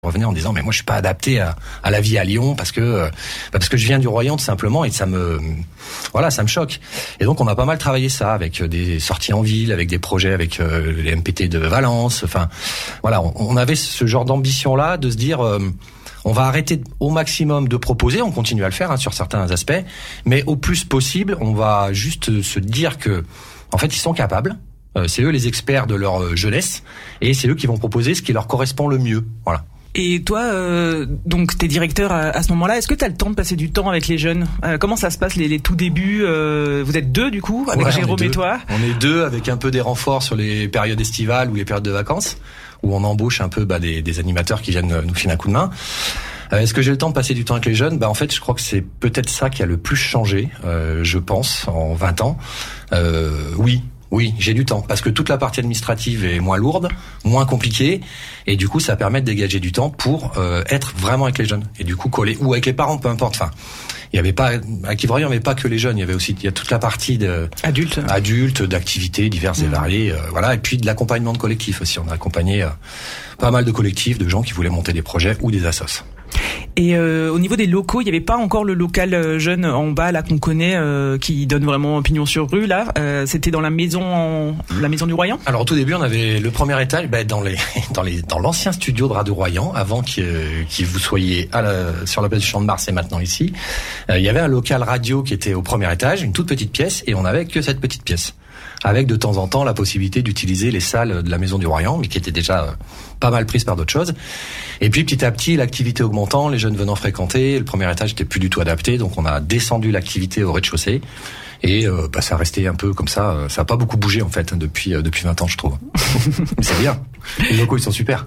revenait en disant mais moi je suis pas adapté à la vie à Lyon parce que je viens du Royan tout simplement et ça me choque. Et donc on a pas mal travaillé ça avec des sorties en ville, avec des projets avec les MPT de Valence. Enfin voilà, on avait ce genre d'ambition là de se dire on va arrêter au maximum de proposer, on continue à le faire sur certains aspects, mais au plus possible, on va juste se dire que en fait ils sont capables. C'est eux les experts de leur jeunesse et c'est eux qui vont proposer ce qui leur correspond le mieux. Voilà. Et toi, donc t'es directeur à ce moment-là, est-ce que t'as le temps de passer du temps avec les jeunes ? Comment ça se passe les tout débuts ? Vous êtes deux du coup, avec Jérôme et toi ? On est deux avec un peu des renforts sur les périodes estivales ou les périodes de vacances, où on embauche un peu des animateurs qui viennent nous filer un coup de main. Est-ce que j'ai le temps de passer du temps avec les jeunes ? En fait, je crois que c'est peut-être ça qui a le plus changé, je pense, en 20 ans. Oui, j'ai du temps, parce que toute la partie administrative est moins lourde, moins compliquée, et du coup, ça permet de dégager du temps pour être vraiment avec les jeunes, et du coup coller, ou avec les parents, peu importe. Enfin, il y avait pas, à Quivreuil, il n'y avait pas que les jeunes, il y a toute la partie adultes, d'activités diverses et variées, et puis de l'accompagnement de collectifs aussi. On a accompagné pas mal de collectifs, de gens qui voulaient monter des projets ou des assos. Et au niveau des locaux, il n'y avait pas encore le local jeune en bas là qu'on connaît, qui donne vraiment pignon sur rue là. C'était dans la maison du Royan. Alors au tout début, on avait le premier étage, dans l'ancien studio de Radio Royan, avant que vous soyez sur la place du Champ de Mars et maintenant ici. Il y avait un local radio qui était au premier étage, une toute petite pièce, et on n'avait que cette petite pièce, avec de temps en temps la possibilité d'utiliser les salles de la maison du Royan, mais qui étaient déjà pas mal prises par d'autres choses. Et puis petit à petit, l'activité augmentant, les jeunes venant fréquenter, le premier étage n'était plus du tout adapté, donc on a descendu l'activité au rez-de-chaussée. Et ça restait un peu comme ça. Ça n'a pas beaucoup bougé en fait depuis 20 ans, je trouve. Mais c'est bien. Les locaux, ils sont super.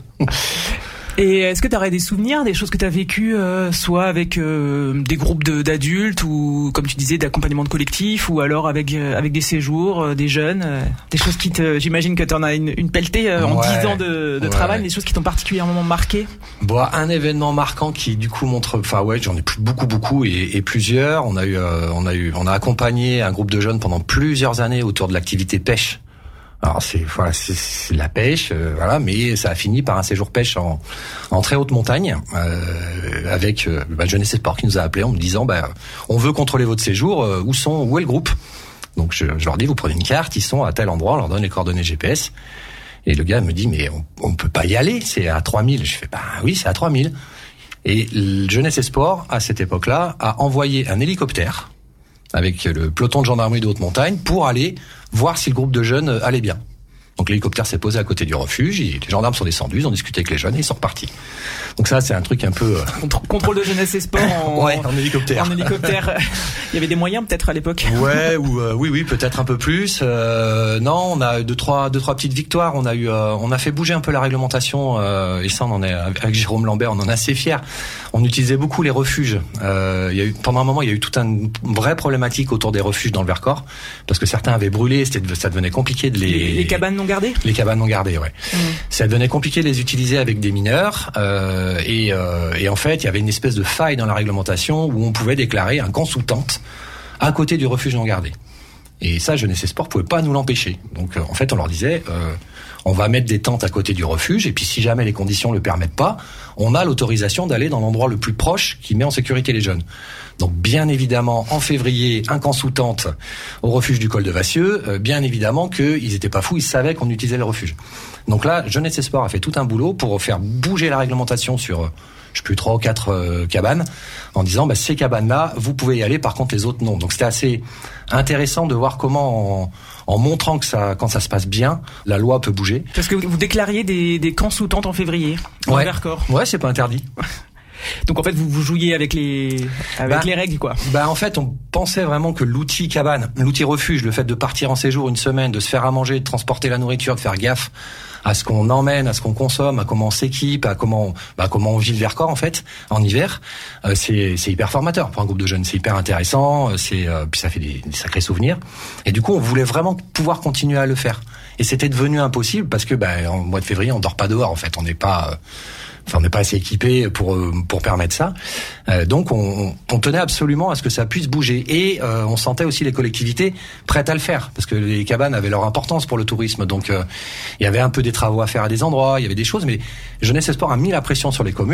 Et est-ce que tu aurais des souvenirs, des choses que tu as vécues, soit avec des groupes d'adultes ou, comme tu disais, d'accompagnement de collectif, ou alors avec des séjours, des jeunes, des choses qui j'imagine que tu en as une pelletée en 10 ans de travail, des choses qui t'ont particulièrement marqué ? Un événement marquant qui du coup montre, j'en ai plus beaucoup et plusieurs. On a accompagné un groupe de jeunes pendant plusieurs années autour de l'activité pêche. Alors c'est la pêche, mais ça a fini par un séjour pêche en très haute montagne, avec Jeunesse et Sport qui nous a appelés en nous disant on veut contrôler votre séjour, où est le groupe ? Donc je leur dis vous prenez une carte, ils sont à tel endroit, on leur donne les coordonnées GPS. Et le gars me dit mais on peut pas y aller, c'est à 3000. Je fais oui, c'est à 3000. Et Jeunesse et Sport à cette époque-là a envoyé un hélicoptère avec le peloton de gendarmerie de haute montagne pour aller voir si le groupe de jeunes allait bien. Donc l'hélicoptère s'est posé à côté du refuge, les gendarmes sont descendus, ils ont discuté avec les jeunes et ils sont repartis. Donc ça, c'est un truc un peu... Contrôle de jeunesse et sport en hélicoptère. En hélicoptère. Il y avait des moyens peut-être à l'époque. Oui, peut-être un peu plus. Non, on a deux trois petites victoires. On a fait bouger un peu la réglementation et ça, on en est avec Jérôme Lambert, on en est assez fiers. On utilisait beaucoup les refuges. Pendant un moment, il y a eu toute une vraie problématique autour des refuges dans le Vercors parce que certains avaient brûlé, ça devenait compliqué de les cabanes non gardées. Les cabanes non gardées, ouais. Ça devenait compliqué de les utiliser avec des mineurs. Et en fait, il y avait une espèce de faille dans la réglementation où on pouvait déclarer un camp sous tente à côté du refuge non gardé. Et ça, Jeunesse et Sport pouvait pas nous l'empêcher. Donc, en fait, on leur disait, on va mettre des tentes à côté du refuge, et puis si jamais les conditions le permettent pas, on a l'autorisation d'aller dans l'endroit le plus proche qui met en sécurité les jeunes. Donc, bien évidemment, en février, un camp sous tente au refuge du Col de Vassieux, bien évidemment qu'ils étaient pas fous, ils savaient qu'on utilisait le refuge. Donc là, Jeunesse et Sport a fait tout un boulot pour faire bouger la réglementation sur, 3 ou 4 cabanes, en disant, ces cabanes-là, vous pouvez y aller, par contre, les autres, non. Donc c'était assez intéressant de voir comment, en montrant que quand ça se passe bien, la loi peut bouger. Parce que vous déclariez des camps sous tente en février, dans le Vercors. Ouais, c'est pas interdit. Donc en fait vous jouiez avec les règles quoi. En fait on pensait vraiment que l'outil cabane, l'outil refuge, le fait de partir en séjour une semaine, de se faire à manger, de transporter la nourriture, de faire gaffe à ce qu'on emmène, à ce qu'on consomme, à comment on s'équipe, à comment on vit le Vercors en fait en hiver, c'est hyper formateur pour un groupe de jeunes, c'est hyper intéressant, puis ça fait des sacrés souvenirs. Et du coup on voulait vraiment pouvoir continuer à le faire. Et c'était devenu impossible parce que en mois de février on dort pas dehors en fait, on n'est pas Enfin, on n'est pas assez équipé pour permettre ça. Donc, on tenait absolument à ce que ça puisse bouger. Et on sentait aussi les collectivités prêtes à le faire, parce que les cabanes avaient leur importance pour le tourisme. Donc, il y avait un peu des travaux à faire à des endroits, il y avait des choses, mais Jeunesse et Sport a mis la pression sur les communes.